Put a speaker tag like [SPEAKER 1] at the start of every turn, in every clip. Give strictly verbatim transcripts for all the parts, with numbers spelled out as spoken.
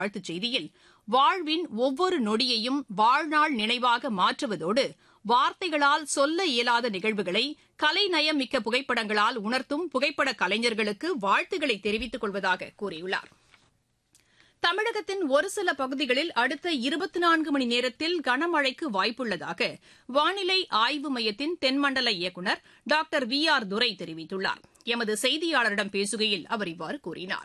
[SPEAKER 1] வாழ்த்துச் செய்தியில் வாழ்வின் ஒவ்வொரு நொடியையும் வாழ்நாள் நினைவாக மாற்றுவதோடு வார்த்தைகளால் சொல்ல இயலாத நிகழ்வுகளை கலைநயம் மிக்க புகைப்படங்களால் உணர்த்தும் புகைப்பட கலைஞர்களுக்கு வாழ்த்துக்களை தெரிவித்துக் கொள்வதாக கூறியுள்ளார். தமிழகத்தின் ஒரு சில பகுதிகளில் அடுத்த இருபத்தி நான்கு மணி நேரத்தில் கனமழைக்கு வாய்ப்புள்ளதாக வானிலை ஆய்வு மையத்தின் தென்மண்டல இயக்குநர் டாக்டர் வி ஆர் துரை தெரிவித்துள்ளார். எமது செய்தியாளரிடம் பேசுகையில் அவர் இவ்வாறு கூறினார்.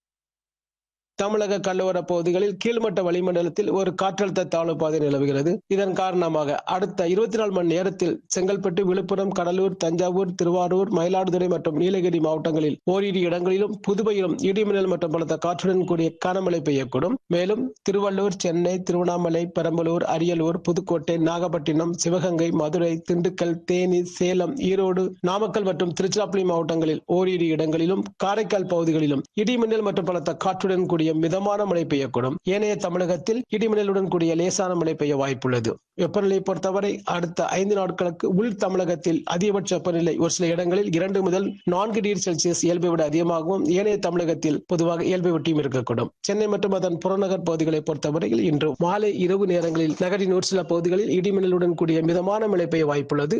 [SPEAKER 2] தமிழக கடலோரப் பகுதிகளில் கீழ்மட்ட வளிமண்டலத்தில் ஒரு காற்றழுத்த தாழ்வு பாதை நிலவுகிறது. இதன் காரணமாக அடுத்த இருபத்தி நாலு மணி நேரத்தில் செங்கல்பட்டு, விழுப்புரம், கடலூர், தஞ்சாவூர், திருவாரூர், மயிலாடுதுறை மற்றும் நீலகிரி மாவட்டங்களில் ஓரிரு இடங்களிலும், புதுவையிலும் இடிமின்னல் மற்றும் பலத்த காற்றுடன் கூடிய கனமழை பெய்யக்கூடும். மேலும் திருவள்ளூர், சென்னை, திருவண்ணாமலை, பெரம்பலூர், அரியலூர், புதுக்கோட்டை, நாகப்பட்டினம், சிவகங்கை, மதுரை, திண்டுக்கல், தேனி, சேலம், ஈரோடு, நாமக்கல் மற்றும் திருச்சிராப்பள்ளி மாவட்டங்களில் ஓரிரு இடங்களிலும், காரைக்கால் பகுதிகளிலும் இடிமின்னல் மற்றும் பலத்த காற்றுடன் கூடிய மிதமான மழை பெய்யக்கூடும். ஏனைய தமிழகத்தில் இடிமின்னலுடன் கூடிய லேசான மழை பெய்ய வாய்ப்புள்ளது. வெப்பநிலையை பொறுத்தவரை அடுத்த ஐந்து நாட்களுக்கு உள் தமிழகத்தில் அதிகபட்ச வெப்பநிலை ஒரு சில இடங்களில் இரண்டு முதல் நான்கு டிகிரி செல்சியஸ் இயல்பை விட அதிகமாகவும், ஏனைய தமிழகத்தில் பொதுவாக இயல்பை ஒட்டியும் இருக்கக்கூடும். சென்னை மற்றும் அதன் புறநகர் பகுதிகளை பொறுத்தவரையில் இன்று மாலை இரவு நேரங்களில் நகரின் ஒரு சில பகுதிகளில் இடிமின்னலுடன் கூடிய மிதமான மழை பெய்ய வாய்ப்புள்ளது.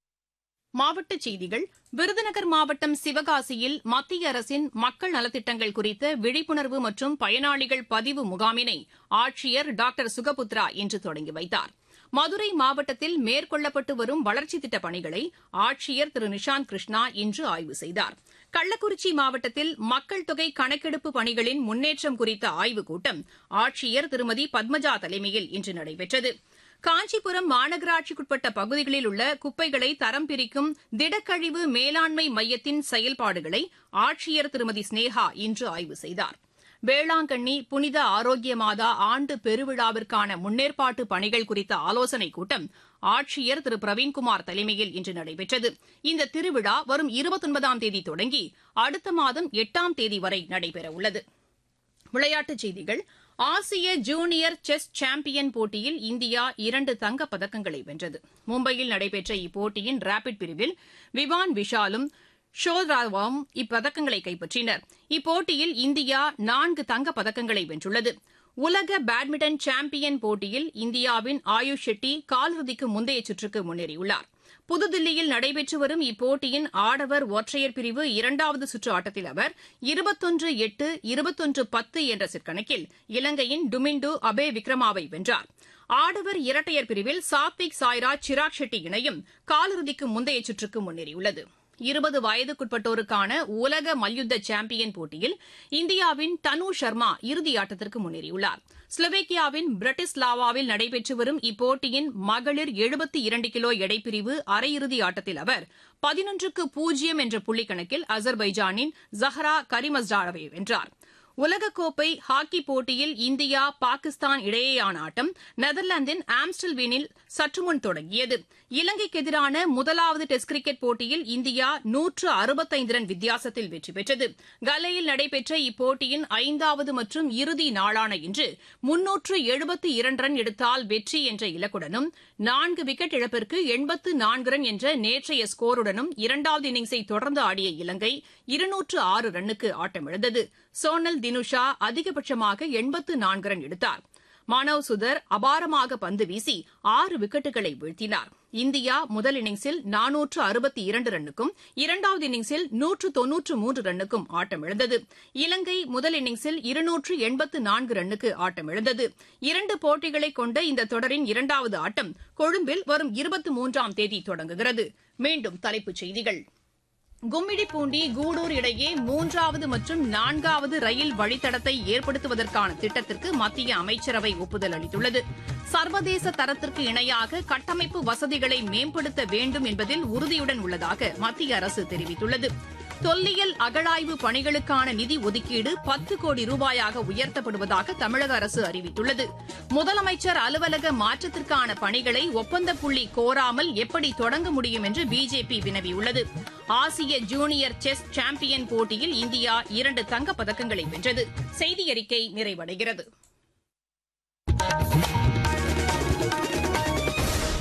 [SPEAKER 1] மாவட்டச் செய்திகள். விருதுநகர் மாவட்டம் சிவகாசியில் மத்திய அரசின் மக்கள் நலத்திட்டங்கள் குறித்த விழிப்புணர்வு மற்றும் பயனாளிகள் பதிவு முகாமினை ஆட்சியர் டாக்டர் சுகபுத்ரா இன்று தொடங்கி வைத்தார். மதுரை மாவட்டத்தில் மேற்கொள்ளப்பட்டு வரும் வளர்ச்சித் திட்டப் பணிகளை ஆட்சியர் திரு நிஷாந்த் கிருஷ்ணா இன்று ஆய்வு செய்தார். கள்ளக்குறிச்சி மாவட்டத்தில் மக்கள் தொகை கணக்கெடுப்பு பணிகளின் முன்னேற்றம் குறித்த ஆய்வுக் கூட்டம் ஆட்சியர் திருமதி பத்மஜா தலைமையில் இன்று நடைபெற்றது. காஞ்சிபுரம் மாநகராட்சிக்குட்பட்ட பகுதிகளில் உள்ள குப்பைகளை தரம் பிரிக்கும் திடக்கழிவு மேலாண்மை மையத்தின் செயல்பாடுகளை ஆட்சியர் திருமதி ஸ்னேகா இன்று ஆய்வு செய்தார். வேளாங்கண்ணி புனித ஆரோக்கிய மாதா ஆண்டு பெருவிழாவிற்கான முன்னேற்பாட்டு பணிகள் குறித்த ஆலோசனைக் கூட்டம் ஆட்சியர் திரு பிரவீன்குமார் தலைமையில் இன்று நடைபெற்றது. இந்த திருவிழா வரும் இருபத்தொன்பதாம் தேதி தொடங்கி அடுத்த மாதம் எட்டாம் தேதி வரை நடைபெறவுள்ளது. விளையாட்டுச் செய்திகள். ஆசிய ஜூனியர் செஸ் சாம்பியன் போட்டியில் இந்தியா இரண்டு தங்கப் பதக்கங்களை வென்றது. மும்பையில் நடைபெற்ற இப்போட்டியின் ரேபிட் பிரிவில் விவான் விஷாலும் ஷோராவும் இப்பதக்கங்களை கைப்பற்றினர். இப்போட்டியில் இந்தியா நான்கு தங்கப் பதக்கங்களை வென்றுள்ளது. உலக பேட்மிண்டன் சாம்பியன் போட்டியில் இந்தியாவின் ஆயுஷ் ஷெட்டி காலிறுதிக்கு முந்தைய சுற்றுக்கு முன்னேறியுள்ளார். புதுதில்லியில் நடைபெற்று வரும் இப்போட்டியின் ஆடவர் ஒற்றையர் பிரிவு இரண்டாவது சுற்று ஆட்டத்தில் அவர் இருபத்தொன்று எட்டு இருபத்தொன்று பத்து என்ற செட் கணக்கில் இலங்கையின் டுமிண்டு அபே விக்ரமாவை வென்றார். ஆடவர் இரட்டையர் பிரிவில் சாத்விக் சாய்ராஜ் சிராக் ஷெட்டி இணையும் காலிறுதிக்கு முந்தைய சுற்றுக்கு முன்னேறியுள்ளது. இருபது வயதுக்குட்பட்டோருக்கான உலக மல்யுத்த சாம்பியன் போட்டியில் இந்தியாவின் தனு சர்மா இறுதியாட்டத்திற்கு முன்னேறியுள்ளார். ஸ்லோவேக்கியாவின் பிரட்டிஸ்லாவாவில் நடைபெற்று வரும் இப்போட்டியின் மகளிர் எழுபத்தி இரண்டு கிலோ எடைப்பிரிவு அரையிறுதி ஆட்டத்தில் அவர் பதினொன்றுக்கு பூஜ்ஜியம் என்ற புள்ளிக்கணக்கில் அசர்பைஜானின் ஜஹரா கரிமஸ்டாரோவை வென்றார். உலகக்கோப்பை ஹாக்கி போட்டியில் இந்தியா பாகிஸ்தான் இடையேயான ஆட்டம் நெதர்லாந்தின் ஆம்ஸ்டல்வீனில் சற்றுமுன் தொடங்கியது. இலங்கைக்கு எதிரான முதலாவது டெஸ்ட் கிரிக்கெட் போட்டியில் இந்தியா நூற்று அறுபத்தைந்து ரன் வித்தியாசத்தில் வெற்றி பெற்றது. கல்லேயில் நடைபெற்ற இப்போட்டியின் ஐந்தாவது மற்றும் இறுதி நாளான இன்று முன்னூற்று எழுபத்தி இரண்டு ரன் எடுத்தால் வெற்றி என்ற இலக்குடனும் நான்கு விக்கெட் இழப்பிற்கு எண்பத்து நான்கு ரன் என்ற நேற்றைய ஸ்கோருடனும் இரண்டாவது இன்னிங்ஸை தொடர்ந்து ஆடிய இலங்கை இருநூற்று ஆறு ரன்னுக்கு ஆட்டமிழந்தது. சோனல் தினுஷா அதிகபட்சமாக எண்பத்து நான்கு ரன் எடுத்தார். மானவ் சுதர் அபாரமாக பந்து வீசி ஆறு விக்கெட்டுகளை வீழ்த்தினார். இந்தியா முதல் இன்னிங்ஸில் நானூற்று அறுபத்தி இரண்டு ரன்னுக்கும் இரண்டாவது இன்னிங்ஸில் நூற்று தொன்னூற்று மூன்று ரன்னுக்கும் ஆட்டமிழந்தது. இலங்கை முதல் இன்னிங்ஸில் இருநூற்று எண்பத்து நான்கு ரன்னுக்கு ஆட்டமிழந்தது. இரண்டு போட்டிகளை கொண்ட இந்த தொடரின் இரண்டாவது ஆட்டம் கொழும்பில் வரும் இருபத்தி மூன்றாம் தேதி தொடங்குகிறது. மீண்டும் தலைப்புச் செய்திகள். கும்மிடிப்பூண்டி கூடூர் இடையே மூன்றாவது மற்றும் நான்காவது ரயில் வழித்தடத்தை ஏற்படுத்துவதற்கான திட்டத்திற்கு மத்திய அமைச்சரவை ஒப்புதல் அளித்துள்ளது. சர்வதேச தரத்திற்கு இணையாக கட்டமைப்பு வசதிகளை மேம்படுத்த வேண்டும் என்பதில் உறுதியுடன் உள்ளதாக மத்திய அரசு தெரிவித்துள்ளது. தொல்லியல் அகழாய்வு பணிகளுக்கான நிதி ஒதுக்கீடு பத்து கோடி ரூபாயாக உயர்த்தப்படுவதாக தமிழக அரசு அறிவித்துள்ளது. முதலமைச்சர் அலுவலக மாற்றத்திற்கான பணிகளை ஒப்பந்த புள்ளி கோராமல் எப்படி தொடங்க முடியும் என்று பிஜேபி வினவியுள்ளது. ஆசிய ஜூனியர் செஸ் சாம்பியன் போட்டியில் இந்தியா இரண்டு தங்கப் பதக்கங்களை வென்றது. செய்தியறிக்கை நிறைவடைகிறது.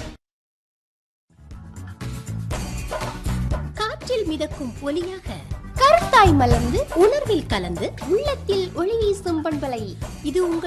[SPEAKER 3] காற்றில் மிதக்கும் ஒலியாக கருத்தாய் மலர்ந்து உணர்வில் கலந்து உள்ளத்தில் ஒளி வீசும் பண்பலை இது உங்கள்